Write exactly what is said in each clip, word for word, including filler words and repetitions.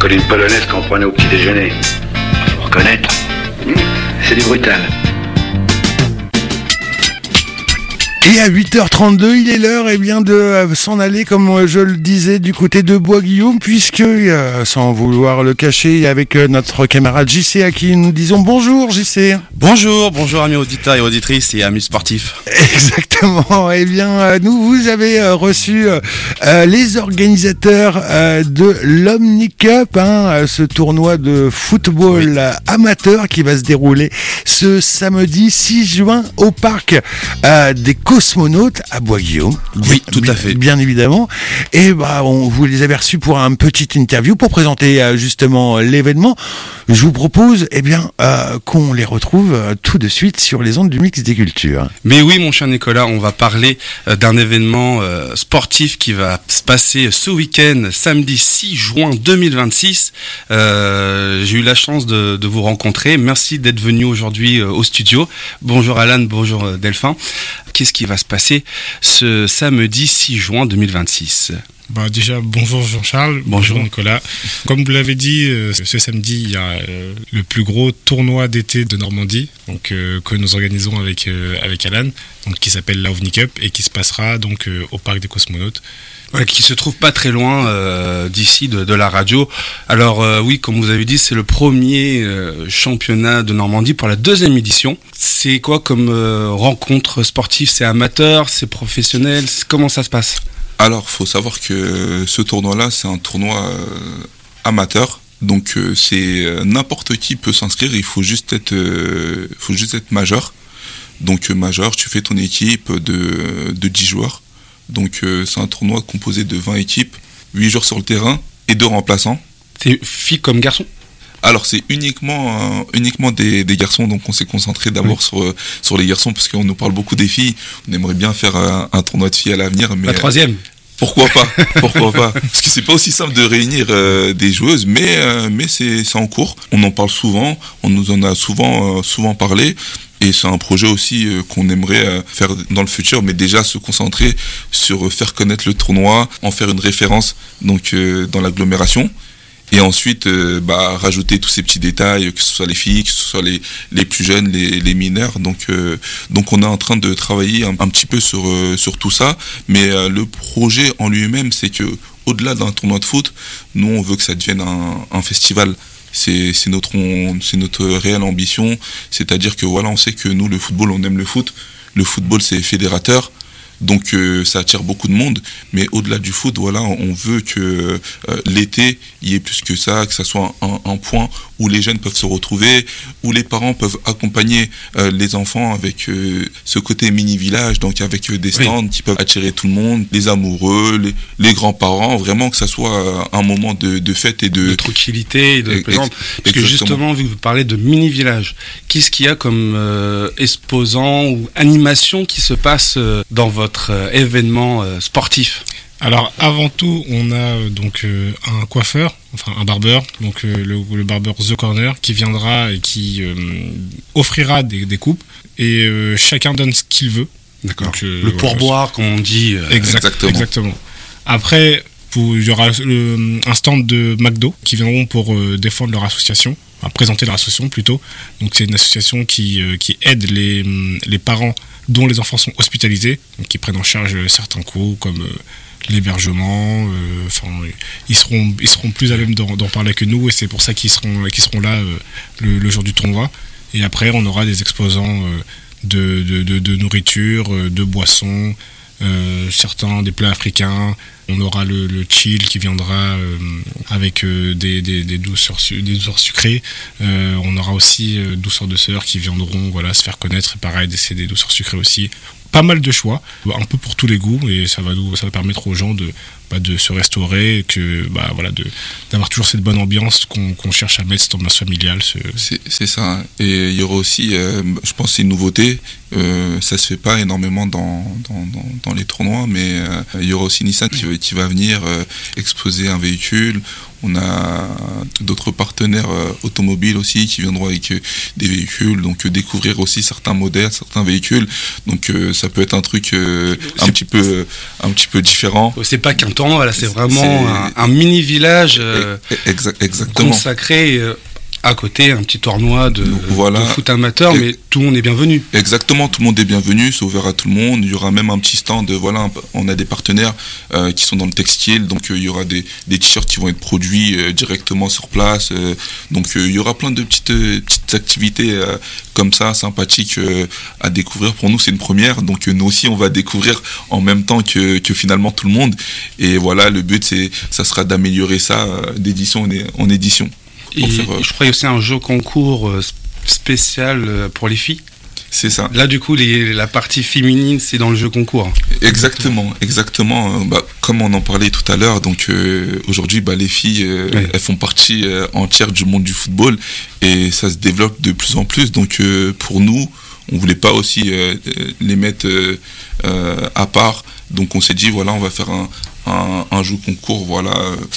collé une polonaise qu'on prenait au petit déjeuner. Faut reconnaître. Mmh, c'est du brutal. Et à huit heures trente-deux, il est l'heure eh bien, de euh, s'en aller, comme je le disais, du côté de Bois-Guillaume, puisque, euh, sans vouloir le cacher, avec euh, notre camarade J C, à qui nous disons bonjour, J C. Bonjour, bonjour amis auditeurs et auditrices et amis sportifs. Exactement. Eh bien, euh, nous, vous avez euh, reçu euh, euh, les organisateurs euh, de l'Omni-Cup, hein, euh, ce tournoi de football oui. euh, amateur qui va se dérouler ce samedi six juin au parc euh, des Cosmonautes à Bois-Guillaume. Oui, tout à fait. Bien évidemment. Et bah, on vous les avait reçus pour un petit interview pour présenter euh, justement l'événement. Je vous propose, eh bien, euh, qu'on les retrouve euh, tout de suite sur les ondes du Mix des Cultures. Mais oui, mon cher Nicolas, on va parler euh, d'un événement euh, sportif qui va se passer ce week-end, samedi six juin deux mille vingt-six. Euh, j'ai eu la chance de, de vous rencontrer. Merci d'être venu aujourd'hui euh, au studio. Bonjour Alan, bonjour euh, Delphin. Qu'est-ce qui va se passer ce samedi six juin deux mille vingt-six ? Bah déjà, bonjour Jean-Charles, bonjour, bonjour Nicolas. Comme vous l'avez dit, euh, ce samedi, il y a euh, le plus gros tournoi d'été de Normandie, donc euh, que nous organisons avec euh, avec Alan, donc qui s'appelle la Omni-Cup et qui se passera donc euh, au parc des Cosmonautes. Ouais, qui se trouve pas très loin euh, d'ici de, de la radio. Alors euh, oui, comme vous avez dit, c'est le premier euh, championnat de Normandie pour la deuxième édition. C'est quoi comme euh, rencontre sportive ? C'est amateur, c'est professionnel ? C'est, comment ça se passe ? Alors, faut savoir que ce tournoi-là, c'est un tournoi euh, amateur. Donc, euh, c'est euh, n'importe qui peut s'inscrire. Il faut juste être, euh, faut juste être majeur. Donc, euh, majeur, tu fais ton équipe de de dix joueurs. Donc euh, c'est un tournoi composé de vingt équipes, huit joueurs sur le terrain et deux remplaçants. C'est filles comme garçons ? Alors c'est uniquement euh, uniquement des, des garçons, donc on s'est concentré d'abord oui. sur, sur les garçons parce qu'on nous parle beaucoup des filles. On aimerait bien faire un, un tournoi de filles à l'avenir. Mais la troisième euh, Pourquoi pas Pourquoi pas Parce que c'est pas aussi simple de réunir euh, des joueuses, mais, euh, mais c'est, c'est en cours. On en parle souvent, on nous en a souvent, euh, souvent parlé. Et c'est un projet aussi euh, qu'on aimerait euh, faire dans le futur, mais déjà se concentrer sur euh, faire connaître le tournoi, en faire une référence donc euh, dans l'agglomération. Et ensuite, euh, bah, rajouter tous ces petits détails, que ce soit les filles, que ce soit les, les plus jeunes, les, les mineurs. Donc, euh, donc on est en train de travailler un, un petit peu sur, euh, sur tout ça. Mais euh, le projet en lui-même, c'est que au-delà d'un tournoi de foot, nous, on veut que ça devienne un, un festival. C'est, c'est, notre, on, c'est notre réelle ambition. C'est-à-dire que voilà, on sait que nous, le football, on aime le foot. Le football, c'est fédérateur. Donc euh, ça attire beaucoup de monde, mais au-delà du foot, voilà, on veut que euh, l'été, il y ait plus que ça, que ça soit un, un point où les jeunes peuvent se retrouver, où les parents peuvent accompagner euh, les enfants avec euh, ce côté mini-village, donc avec euh, des stands oui. qui peuvent attirer tout le monde, les amoureux, les, les grands-parents, vraiment que ça soit un moment de, de fête et de... de tranquillité, et de plaisante. Parce que justement, vu que vous parlez de mini-village, qu'est-ce qu'il y a comme euh, exposant ou animation qui se passe euh, dans votre Euh, événement euh, sportif? Alors avant tout, on a euh, donc euh, un coiffeur, enfin un barbeur, donc euh, le, le barbeur The Corner, qui viendra et qui euh, offrira des, des coupes et euh, chacun donne ce qu'il veut. D'accord. Donc, euh, le pourboire, voilà, comme on dit. Euh, exact, exactement. Exactement. Après, pour, il y aura le, un stand de McDo qui viendront pour euh, défendre leur association, enfin, présenter leur association plutôt. Donc c'est une association qui euh, qui aide les les parents dont les enfants sont hospitalisés, donc qui prennent en charge certains coûts comme euh, l'hébergement. Enfin, euh, ils seront ils seront plus à même d'en, d'en parler que nous, et c'est pour ça qu'ils seront qu'ils seront là euh, le, le jour du tournoi. Et après, on aura des exposants euh, de, de, de de nourriture, de boissons, euh, certains des plats africains. On aura le, le chill qui viendra euh, avec euh, des, des, des, douceurs, des douceurs sucrées. Euh, on aura aussi euh, douceurs de sœurs qui viendront voilà, se faire connaître. Et pareil, c'est des douceurs sucrées aussi. Pas mal de choix, un peu pour tous les goûts. Et ça va, nous, ça va permettre aux gens de, bah, de se restaurer, et que, bah, voilà, de, d'avoir toujours cette bonne ambiance qu'on, qu'on cherche à mettre, cette ambiance familiale. Ce... C'est, c'est ça. Et il y aura aussi, euh, je pense, c'est une nouveauté. Euh, ça se fait pas énormément dans, dans, dans, dans les tournois, mais euh, il y aura aussi Nissan qui, qui va venir euh, exposer un véhicule. On a d'autres partenaires euh, automobiles aussi qui viendront avec euh, des véhicules, donc euh, découvrir aussi certains modèles, certains véhicules. Donc euh, ça peut être un truc euh, un petit peu, euh, un petit peu différent. C'est pas qu'un tournoi, là, c'est vraiment c'est... un, un mini village euh, Exa- exactement. consacré. Euh, à côté, un petit tournoi de, voilà. de foot amateur, et mais tout le monde est bienvenu. Exactement, tout le monde est bienvenu, c'est ouvert à tout le monde. Il y aura même un petit stand, voilà, on a des partenaires euh, qui sont dans le textile, donc euh, il y aura des, des t-shirts qui vont être produits euh, directement sur place. Euh, donc euh, il y aura plein de petites, euh, petites activités euh, comme ça, sympathiques euh, à découvrir. Pour nous, c'est une première, donc euh, nous aussi, on va découvrir en même temps que, que finalement tout le monde. Et voilà, le but, c'est, ça sera d'améliorer ça euh, d'édition en édition. Et faire, euh... je crois aussi un jeu concours spécial pour les filles. C'est ça. Là, du coup, les, la partie féminine, c'est dans le jeu concours. Exactement, exactement. Bah, comme on en parlait tout à l'heure, donc euh, aujourd'hui, bah, les filles, euh, oui. elles font partie euh, entière du monde du football et ça se développe de plus en plus. Donc euh, pour nous, on voulait pas aussi euh, les mettre euh, euh, à part. Donc on s'est dit, voilà, on va faire un, un, un jeu concours, voilà.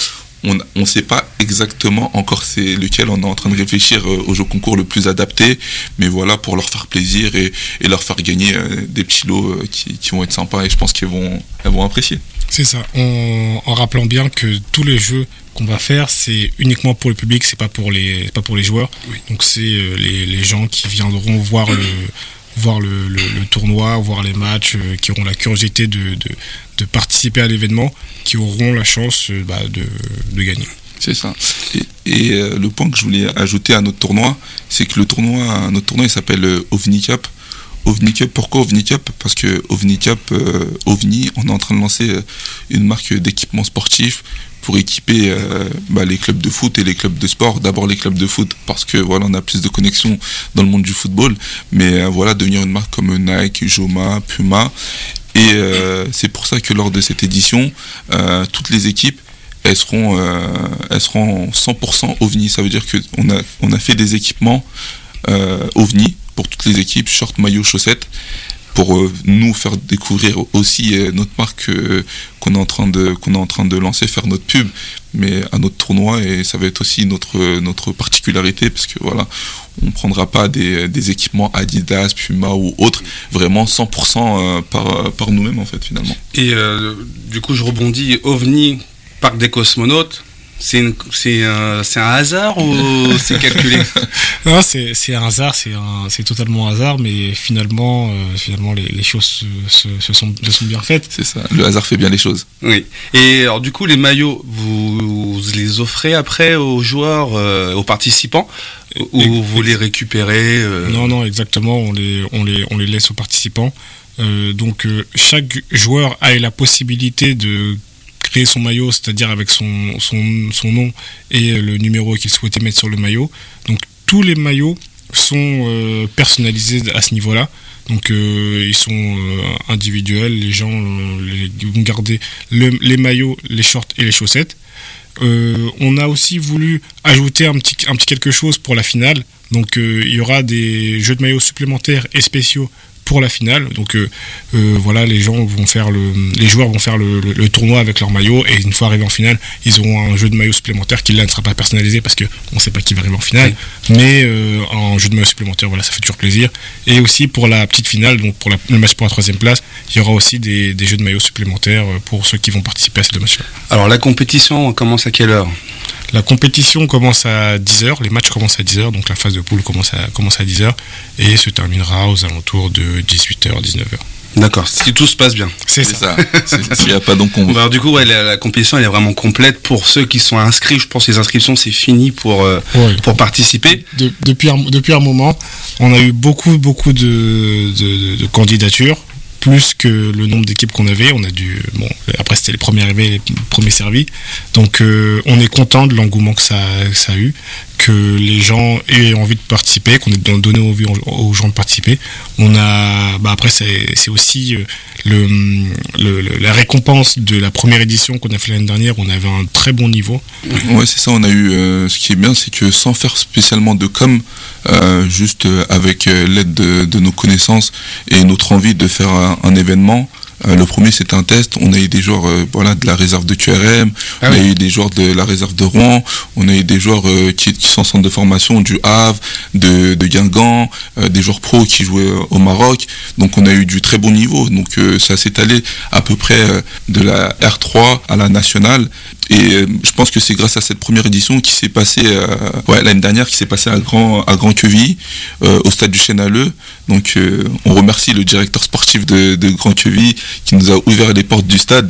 On ne sait pas exactement encore c'est lequel, on est en train de réfléchir euh, au jeu concours le plus adapté, mais voilà, pour leur faire plaisir et, et leur faire gagner euh, des petits lots euh, qui, qui vont être sympas et je pense qu'elles vont, elles vont apprécier. C'est ça, on, en rappelant bien que tous les jeux qu'on va faire, c'est uniquement pour le public, c'est pas pour les, pas pour les joueurs. Oui. Donc c'est euh, les, les gens qui viendront voir le... voir le, le, le tournoi, voir les matchs, euh, qui auront la curiosité de, de, de participer à l'événement, qui auront la chance euh, bah, de, de gagner. C'est ça. Et, et euh, le point que je voulais ajouter à notre tournoi, c'est que le tournoi, notre tournoi, il s'appelle euh, OVNI Cup. OVNI Cup, pourquoi OVNI Cup ? Parce que OVNI Cup, euh, OVNI, on est en train de lancer euh, une marque d'équipement sportif pour équiper euh, bah, les clubs de foot et les clubs de sport. D'abord les clubs de foot parce que voilà, on a plus de connexions dans le monde du football, mais euh, voilà, devenir une marque comme Nike, Joma, Puma. Et euh, c'est pour ça que lors de cette édition, euh, toutes les équipes elles seront, euh, elles seront cent pour cent OVNI. Ça veut dire qu'on a, on a fait des équipements euh, OVNI pour toutes les équipes, short, maillot, chaussettes, pour euh, nous faire découvrir aussi euh, notre marque euh, qu'on est en train de qu'on est en train de lancer, faire notre pub, mais à notre tournoi, et ça va être aussi notre notre particularité parce que voilà, on prendra pas des, des équipements Adidas, Puma ou autres, vraiment cent pour cent par par nous-mêmes en fait finalement. Et euh, du coup, je rebondis, OVNI, Parc des Cosmonautes. C'est, une, c'est, un, c'est un hasard ou c'est calculé ? Non, c'est, c'est un hasard, c'est, un, c'est totalement un hasard, mais finalement, euh, finalement les, les choses se, se, se, sont, se sont bien faites. C'est ça, le hasard fait bien les choses. Oui. Et alors du coup, les maillots, vous, vous les offrez après aux joueurs, euh, aux participants, ou et, vous les récupérez euh... Non, non, exactement, on les, on les, on les laisse aux participants. Euh, donc euh, chaque joueur a la possibilité de créer son maillot, c'est-à-dire avec son, son, son nom et le numéro qu'il souhaitait mettre sur le maillot. Donc tous les maillots sont euh, personnalisés à ce niveau-là. Donc euh, ils sont euh, individuels, les gens euh, les, vont garder le, les maillots, les shorts et les chaussettes. Euh, on a aussi voulu ajouter un petit, un petit quelque chose pour la finale. Donc euh, il y aura des jeux de maillots supplémentaires et spéciaux pour la finale. Donc euh, euh, voilà, les gens vont faire le, les joueurs vont faire le, le, le tournoi avec leur maillot, et une fois arrivés en finale, ils auront un jeu de maillot supplémentaire qui là ne sera pas personnalisé parce que on sait pas qui va arriver en finale, oui. mais euh, un jeu de maillot supplémentaire, voilà, ça fait toujours plaisir. Et aussi pour la petite finale, donc pour la, le match pour la troisième place, il y aura aussi des, des jeux de maillot supplémentaires pour ceux qui vont participer à ces deux matchs-là. Alors la compétition commence à quelle heure ? La compétition commence à dix heures, les matchs commencent à dix heures, donc la phase de poule commence à, commence à dix heures et se terminera aux alentours de dix-huit heures, dix-neuf heures. D'accord, si tout se passe bien. C'est, c'est ça. ça. S'il n'y a pas d'encombre. Bah, alors, du coup, ouais, la, la compétition elle est vraiment complète pour ceux qui sont inscrits. Je pense que les inscriptions c'est fini pour, euh, oui. pour participer. De, depuis, un, depuis un moment, on a eu beaucoup, beaucoup de, de, de, de candidatures. Plus que le nombre d'équipes qu'on avait, on a dû. Bon, après c'était les premiers arrivés, les premiers servis. Donc euh, on est content de l'engouement que ça, que ça a eu, que les gens aient envie de participer, qu'on ait donné envie aux gens de participer. On a. Bah après c'est, c'est aussi le, le, le, la récompense de la première édition qu'on a fait l'année dernière. On avait un très bon niveau. Ouais, c'est ça. On a eu. Euh, ce qui est bien, c'est que sans faire spécialement de com. Euh, juste avec euh, l'aide de, de nos connaissances et notre envie de faire un, un événement, Euh, le premier, c'était un test. On a eu des joueurs euh, voilà, de la réserve de Q R M, ah on oui. a eu des joueurs de la réserve de Rouen, on a eu des joueurs euh, qui, qui sont en centre de formation du Havre, de, de Guingamp, euh, des joueurs pros qui jouaient euh, au Maroc. Donc on a eu du très bon niveau. Donc euh, ça s'est allé à peu près euh, de la R trois à la nationale. Et euh, je pense que c'est grâce à cette première édition qui s'est passée euh, ouais, l'année dernière, qui s'est passée à Grand, à Grand Quevilly, euh, au stade du Chêne-Alleux. Donc euh, on remercie le directeur sportif de, de Grand Quevilly qui nous a ouvert les portes du stade.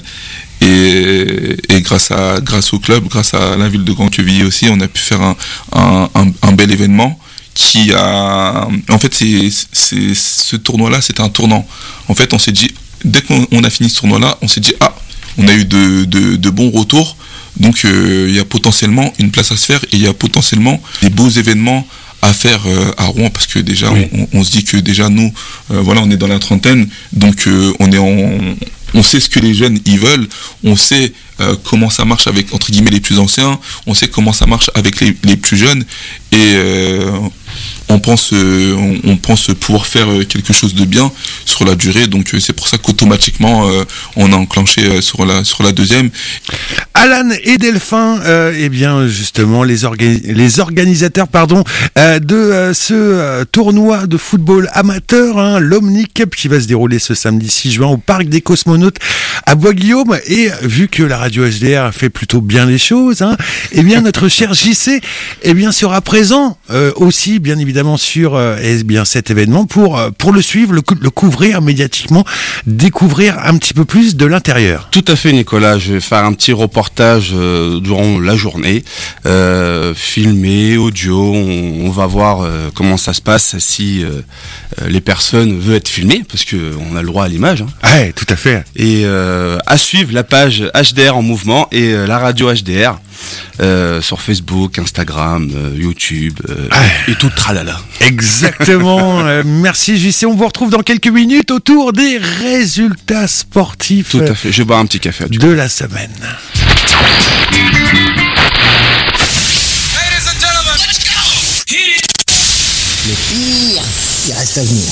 Et, et grâce, à, grâce au club, grâce à la ville de Grand Quevilly aussi, on a pu faire un, un, un, un bel événement qui a... En fait, c'est, c'est, ce tournoi-là, c'était un tournant. En fait, on s'est dit, dès qu'on on a fini ce tournoi-là, on s'est dit, ah, on a eu de, de, de bons retours, donc il euh, y a potentiellement une place à se faire et il y a potentiellement des beaux événements à faire euh, à Rouen, parce que déjà oui. on, on se dit que déjà nous euh, voilà, on est dans la trentaine, donc euh, on est en, on sait ce que les jeunes ils veulent, on sait euh, comment ça marche avec entre guillemets les plus anciens, on sait comment ça marche avec les, les plus jeunes, et euh, on pense euh, on, on pense pouvoir faire quelque chose de bien sur la durée. Donc euh, c'est pour ça qu'automatiquement euh, on a enclenché euh, sur la sur la deuxième. Alan et Delphin, euh, eh bien justement les, orga- les organisateurs pardon euh, de euh, ce euh, tournoi de football amateur, hein, l'Omni Cup, qui va se dérouler ce samedi six juin au parc des Cosmonautes à Bois-Guillaume. Et vu que la radio H D R fait plutôt bien les choses, hein, eh bien notre cher J C eh bien sera présent euh, aussi bien évidemment sur euh, eh bien cet événement pour euh, pour le suivre, le, le couvrir médiatiquement, découvrir un petit peu plus de l'intérieur. Tout à fait, Nicolas. Je vais faire un petit reportage euh, durant la journée, euh, filmé, audio. On, on va voir euh, comment ça se passe si euh, les personnes veulent être filmées, parce que on a le droit à l'image. Hein. Ouais, tout à fait. Et euh, à suivre la page H D R en mouvement et euh, la radio H D R. Euh, sur Facebook, Instagram, euh, YouTube euh, ah. et tout le tralala. Exactement. euh, merci J C. On vous retrouve dans quelques minutes autour des résultats sportifs. Tout à fait. Je vais boire un petit café. De la semaine. Le pire, il reste à venir.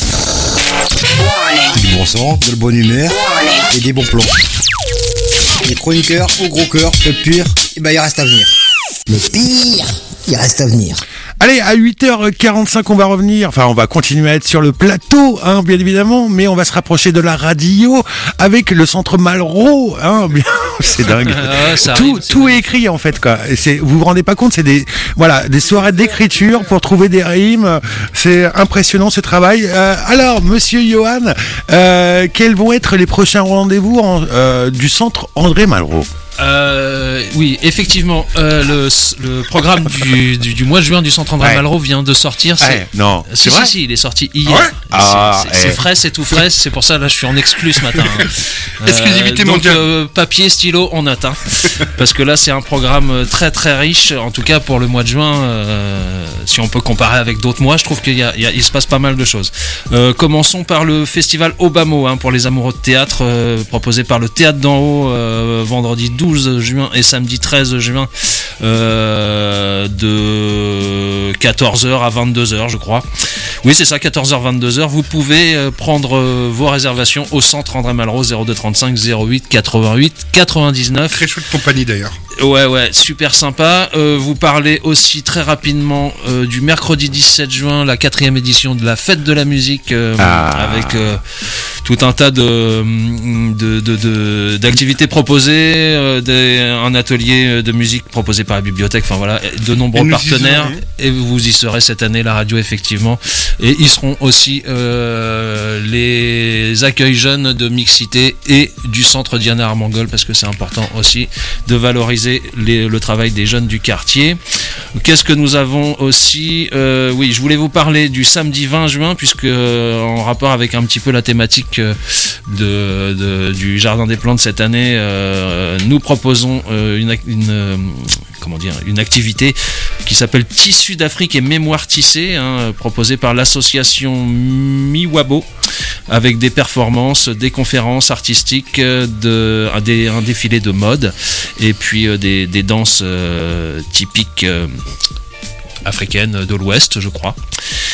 Du bon sang, de la bonne humeur et des bons plans. Les chroniqueurs au gros cœur, le pire, eh ben, il reste à venir. Le pire, il reste à venir. Allez, à huit heures quarante-cinq, on va revenir, enfin on va continuer à être sur le plateau, hein, bien évidemment, mais on va se rapprocher de la radio avec le centre Malraux, hein, bien, c'est dingue. Ah, ça tout arrive, tout est est écrit en fait, quoi. Et c'est, vous vous rendez pas compte, c'est des, voilà, des soirées d'écriture pour trouver des rimes. C'est impressionnant ce travail. Euh, alors, Monsieur Johan, euh, quels vont être les prochains rendez-vous en, euh, du centre André Malraux? Euh, oui, effectivement, euh, le, le programme du, du, du mois de juin du centre André ouais. Malraux vient de sortir. C'est... Ouais, non, si, c'est vrai. Si, si, il est sorti hier. Ouais. Ah, c'est, c'est, eh. c'est frais, c'est tout frais. C'est pour ça là, je suis en exclu ce matin. Hein. Exclusivité euh, donc, mondiale. Euh, papier, stylo, on note. Hein. Parce que là, c'est un programme très très riche. En tout cas, pour le mois de juin, euh, si on peut comparer avec d'autres mois, je trouve qu'il y a, il, y a, il se passe pas mal de choses. Euh, commençons par le festival Obamo, hein, pour les amoureux de théâtre, euh, proposé par le Théâtre d'en haut, euh, vendredi douze juin et samedi treize juin, euh, de quatorze heures à vingt-deux heures, je crois. Oui, c'est ça, quatorze heures vingt-deux heures. Vous pouvez euh, prendre euh, vos réservations au centre André Malraux, zéro deux trente-cinq zéro huit quatre-vingt-huit quatre-vingt-dix-neuf. Très chouette compagnie d'ailleurs. Ouais, ouais, super sympa. Euh, vous parlez aussi très rapidement euh, du mercredi dix-sept juin, la quatrième édition de la fête de la musique, euh, ah. avec euh, tout un tas de, de, de, de d'activités proposées, euh, des, un atelier de musique proposé par la bibliothèque, enfin voilà, de nombreux partenaires. Et vous y serez cette année, la radio, effectivement. Et ils seront aussi euh, les accueils jeunes de Mixité et du centre Diana Armangol, parce que c'est important aussi de valoriser les, le travail des jeunes du quartier. Qu'est-ce que nous avons aussi euh, oui, je voulais vous parler du samedi vingt juin, puisque euh, en rapport avec un petit peu la thématique euh, de, de, du Jardin des Plantes cette année, euh, nous proposons euh, une, une euh, comment dire, une activité qui s'appelle Tissus d'Afrique et Mémoire tissée, hein, proposée par l'association Miwabo, avec des performances, des conférences artistiques, de, un, des, un défilé de mode, et puis euh, des, des danses euh, typiques euh, africaines de l'Ouest, je crois.